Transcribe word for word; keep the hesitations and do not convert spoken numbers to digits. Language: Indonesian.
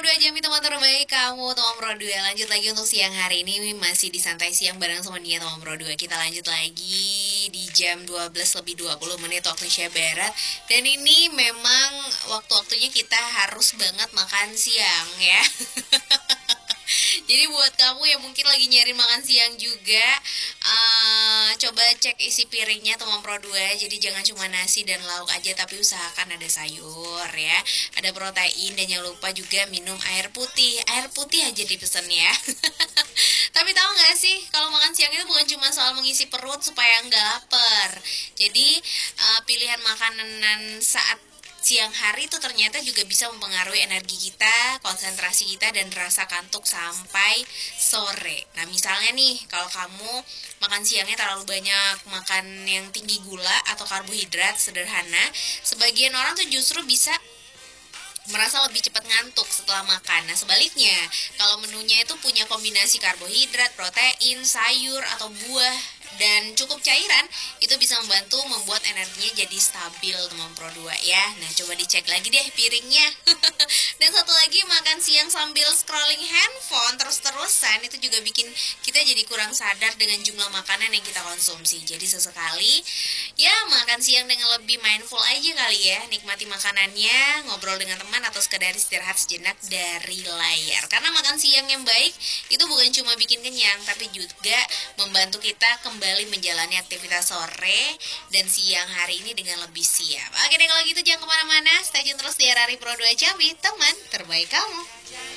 dua Jambi, teman terbaik kamu, teman Pro dua. Lanjut lagi untuk siang hari ini, masih di Santai Siang bareng sama Nia, teman Pro dua. Kita lanjut lagi di jam dua belas lebih dua puluh menit waktu Indonesia Barat. Dan ini memang waktu-waktunya kita harus banget makan siang ya. Jadi buat kamu yang mungkin lagi nyari makan siang juga, uh, coba cek isi piringnya teman Pro dua. Jadi jangan cuma nasi dan lauk aja, tapi usahakan ada sayur ya, ada protein, dan jangan lupa juga minum air putih. Air putih aja dipesen ya. Tapi tahu nggak sih, kalau makan siang itu bukan cuma soal mengisi perut supaya nggak lapar. Jadi uh, pilihan makanan saat siang hari itu ternyata juga bisa mempengaruhi energi kita, konsentrasi kita, dan rasa kantuk sampai sore. Nah misalnya nih, kalau kamu makan siangnya terlalu banyak makan yang tinggi gula atau karbohidrat sederhana, sebagian orang tuh justru bisa merasa lebih cepat ngantuk setelah makan. Nah sebaliknya, kalau menunya itu punya kombinasi karbohidrat, protein, sayur, atau buah, dan cukup cairan, itu bisa membantu membuat energinya jadi stabil teman Pro dua ya. Nah coba dicek lagi deh piringnya. Dan satu lagi, makan siang sambil scrolling handphone terus-terusan itu juga bikin kita jadi kurang sadar dengan jumlah makanan yang kita konsumsi. Jadi sesekali ya makan siang dengan lebih mindful aja kali ya. Nikmati makanannya, ngobrol dengan teman, atau sekedar istirahat sejenak dari layar. Karena makan siang yang baik itu bukan cuma bikin kenyang, tapi juga membantu kita kembali menjalani aktivitas sore dan siang hari ini dengan lebih siap. Oke deh, kalau gitu jangan kemana-mana, stay tune terus di R R I Pro dua Jambi, teman terbaik kamu.